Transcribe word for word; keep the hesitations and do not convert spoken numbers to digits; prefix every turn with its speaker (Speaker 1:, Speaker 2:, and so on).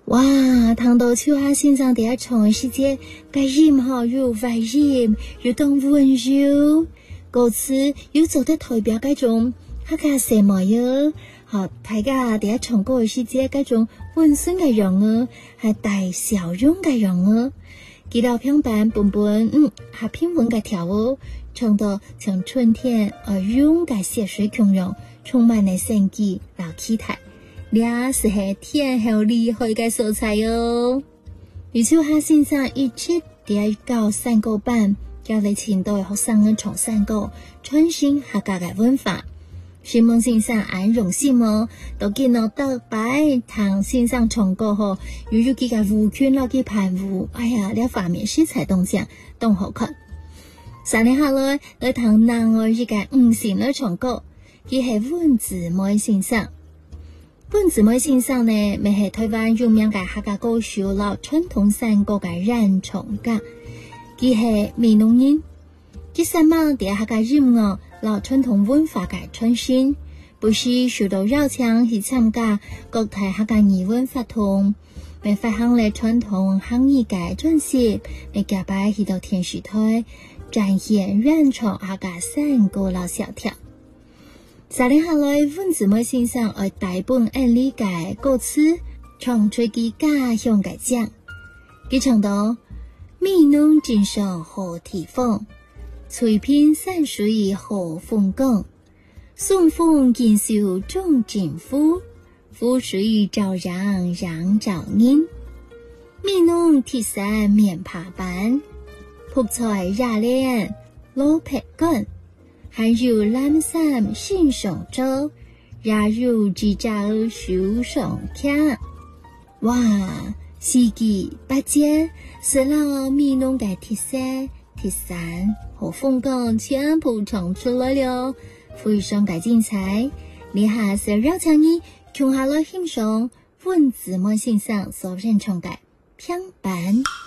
Speaker 1: 哇，糖豆秋下欣赏第一场的世界，该音吼又外音又当温柔，歌词又做得代表嗰種客家什麼樣，好大家第一唱歌的世界嗰種溫順嘅樣兒，係帶笑容嘅樣兒，記到平板本本嗯，係平穩嘅跳舞，唱到像春天而勇嘅血水洶湧，充滿了生機和期待。俩是係天后厲害嘅素材哦。而且下先生一直第教山歌班，教你前代學生嘅唱山歌，傳承客家嘅文化。新聞先生按榮幸麼，都見到得擺唐先生唱歌後，又有幾個舞圈落去排舞，哎呀，呢畫面色彩動靜，都好看。三年下來，來唐男兒一個五線來唱歌，佢係溫子妹先生。溫子妹先生呢，咪係台灣有名嘅客家歌手老傳統山歌嘅染唱家，佢係閩南人，佢三萬啲客家音樂老傳統文化嘅傳承，不是受到邀請去參加國台客家語文活動，咪發行了傳統行業嘅專輯，咪夾擺去到電視台展現染唱客家山歌老小調。三年下來，溫子妹先生而大本按理解歌詞，唱出佢家鄉嘅講。佢唱到：閩南盡受好地方，翠屏山水好風光，送風見秀種景夫，富水照壤讓照人。閩南鐵山面爬板，卜菜壓臉老劈棍。還有藍山新上洲，也有支招手上卡。哇，四季八節，是老閩南嘅鐵山、鐵山和風光全部唱出來了，非常嘅精彩。你下是邀請你共下來欣賞溫子妹先生所演唱嘅平板。